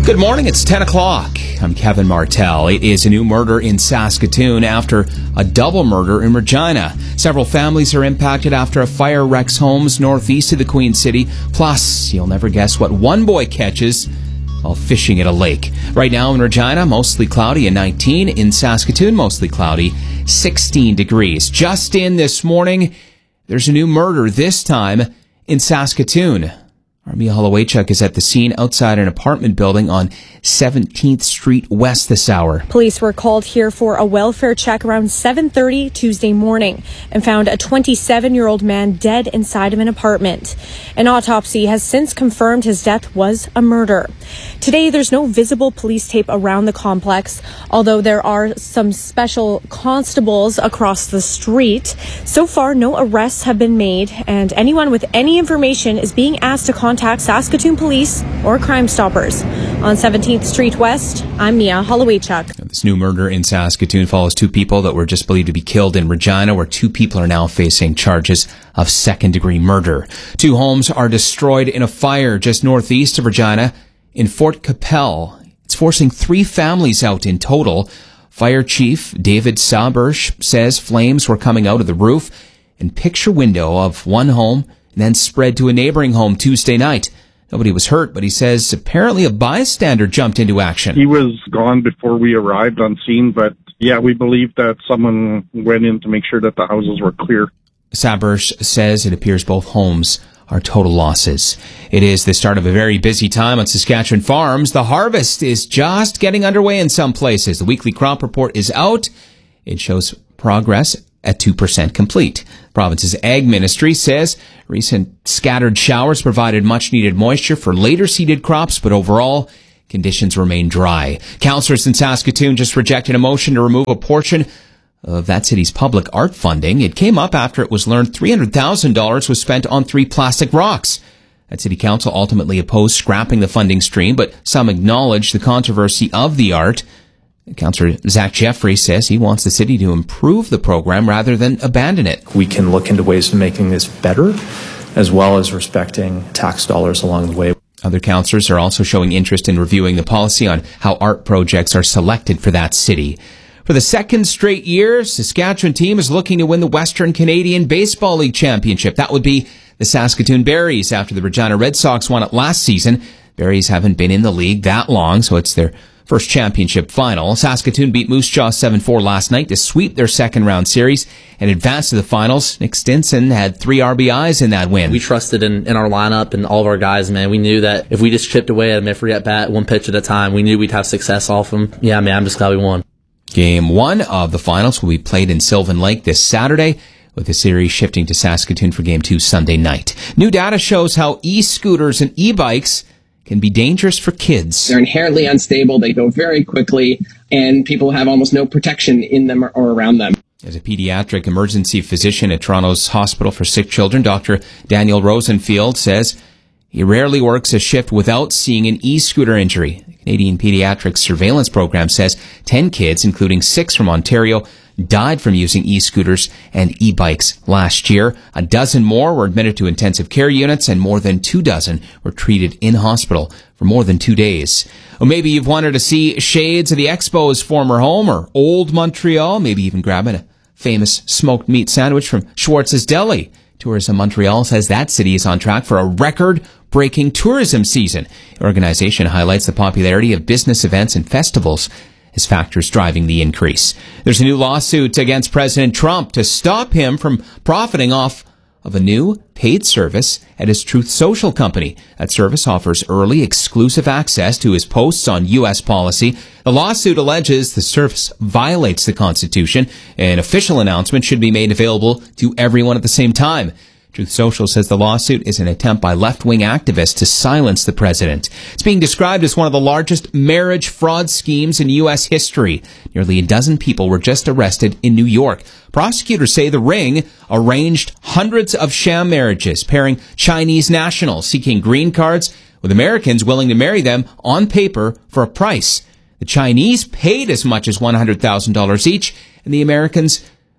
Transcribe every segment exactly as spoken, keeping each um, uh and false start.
Good morning, it's ten o'clock. I'm Kevin Martell. It is a new murder in Saskatoon after a double murder in Regina. Several families are impacted after a fire wrecks homes northeast of the Queen City. Plus, you'll never guess what one boy catches while fishing at a lake. Right now in Regina, mostly cloudy and nineteen. In Saskatoon, mostly cloudy, sixteen degrees. Just in this morning, there's a new murder, this time in Saskatoon. Our Mia Holowaychuk is at the scene outside an apartment building on seventeenth Street West this hour. Police were called here for a welfare check around seven thirty Tuesday morning and found a twenty-seven-year-old man dead inside of an apartment. An autopsy has since confirmed his death was a murder. Today, there's no visible police tape around the complex, although there are some special constables across the street. So far, no arrests have been made, and anyone with any information is being asked to contact Contact Saskatoon Police or Crime Stoppers. On seventeenth Street West, I'm Mia Holowaychuk. This new murder in Saskatoon follows two people that were just believed to be killed in Regina, where two people are now facing charges of second-degree murder. Two homes are destroyed in a fire just northeast of Regina in Fort Capel. It's forcing three families out in total. Fire Chief David Sabersh says flames were coming out of the roof and picture window of one home and then spread to a neighboring home Tuesday night. Nobody was hurt, but he says apparently a bystander jumped into action. He was gone before we arrived on scene, but yeah, we believe that someone went in to make sure that the houses were clear. Sabersh says it appears both homes are total losses. It is the start of a very busy time on Saskatchewan farms. The harvest is just getting underway in some places. The weekly crop report is out. It shows progress at two percent complete. The province's Ag Ministry says recent scattered showers provided much-needed moisture for later seeded crops, but overall, conditions remain dry. Councillors in Saskatoon just rejected a motion to remove a portion of that city's public art funding. It came up after it was learned three hundred thousand dollars was spent on three plastic rocks. That city council ultimately opposed scrapping the funding stream, but some acknowledged the controversy of the art. Councillor Zach Jeffrey says he wants the city to improve the program rather than abandon it. We can look into ways of making this better, as well as respecting tax dollars along the way. Other councillors are also showing interest in reviewing the policy on how art projects are selected for that city. For the second straight year, Saskatchewan team is looking to win the Western Canadian Baseball League Championship. That would be the Saskatoon Berries after the Regina Red Sox won it last season. Berries haven't been in the league that long, so it's their first championship final. Saskatoon beat Moose Jaw seven four last night to sweep their second round series and advance to the finals. Nick Stinson had three R B Is in that win. We trusted in, in our lineup and all of our guys, man. We knew that if we just chipped away at them every at bat, one pitch at a time, we knew we'd have success off them. Yeah, man, I'm just glad we won. Game one of the finals will be played in Sylvan Lake this Saturday, with the series shifting to Saskatoon for Game two Sunday night. New data shows how e-scooters and e-bikes can be dangerous for kids. They're inherently unstable, they go very quickly, and people have almost no protection in them or, or around them. As a pediatric emergency physician at Toronto's Hospital for Sick Children, Doctor Daniel Rosenfield says he rarely works a shift without seeing an e-scooter injury. The Canadian Pediatric Surveillance Program says ten kids, including six from Ontario, died from using e-scooters and e-bikes last year. A dozen more were admitted to intensive care units, and more than two dozen were treated in hospital for more than two days. Or maybe you've wanted to see shades of the Expo's former home or old Montreal, maybe even grabbing a famous smoked meat sandwich from Schwartz's Deli. Tourism Montreal says that city is on track for a record-breaking tourism season. The organization highlights the popularity of business events and festivals as factors driving the increase. There's a new lawsuit against President Trump to stop him from profiting off of a new paid service at his Truth Social company. That service offers early exclusive access to his posts on U S policy. The lawsuit alleges the service violates the Constitution. An official announcement should be made available to everyone at the same time. Truth Social says the lawsuit is an attempt by left-wing activists to silence the president. It's being described as one of the largest marriage fraud schemes in U S history. Nearly a dozen people were just arrested in New York. Prosecutors say the ring arranged hundreds of sham marriages, pairing Chinese nationals seeking green cards with Americans willing to marry them on paper for a price. The Chinese paid as much as one hundred thousand dollars each, and the Americans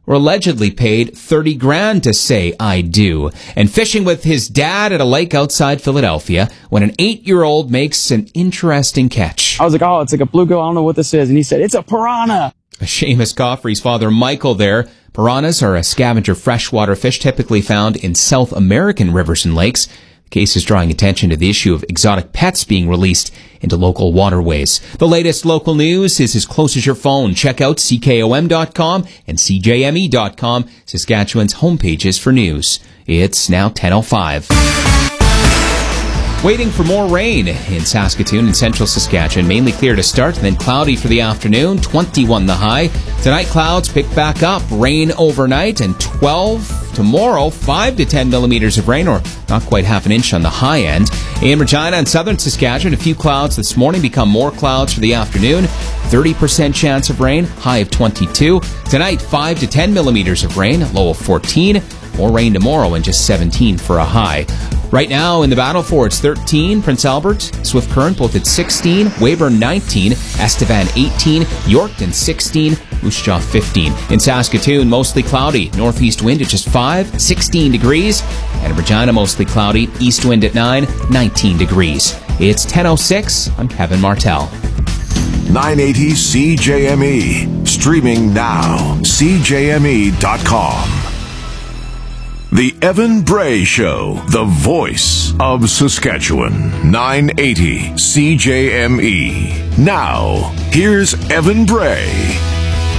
were allegedly paid thirty grand to say I do, and fishing with his dad at a lake outside Philadelphia when an eight-year-old makes an interesting catch. I was like, oh, it's like a bluegill. I don't know what this is. And he said, it's a piranha. Seamus Coffrey's father, Michael, there. Piranhas are a scavenger freshwater fish typically found in South American rivers and lakes. The case is drawing attention to the issue of exotic pets being released into local waterways. The latest local news is as close as your phone. Check out C K O M dot com and C J M E dot com, Saskatchewan's homepages for news. It's now ten oh five. Waiting for more rain in Saskatoon and central Saskatchewan. Mainly clear to start, then cloudy for the afternoon. twenty-one the high. Tonight, clouds pick back up. Rain overnight, and twelve tomorrow. five to ten millimeters of rain, or not quite half an inch on the high end. In Regina and southern Saskatchewan, a few clouds this morning become more clouds for the afternoon. thirty percent chance of rain, high of twenty-two. Tonight, five to ten millimeters of rain, low of fourteen. More rain tomorrow, and just seventeen for a high. Right now in the Battleford, it's thirteen, Prince Albert, Swift Current both at sixteen, Weyburn nineteen, Estevan eighteen, Yorkton sixteen, Moose Jaw fifteen. In Saskatoon, mostly cloudy, northeast wind at just five, sixteen degrees, and in Regina, mostly cloudy, east wind at nine, nineteen degrees. It's ten oh six, I'm Kevin Martell. nine eighty C J M E, streaming now, C J M E dot com. The Evan Bray Show, the voice of Saskatchewan. nine eighty C J M E. Now, here's Evan Bray.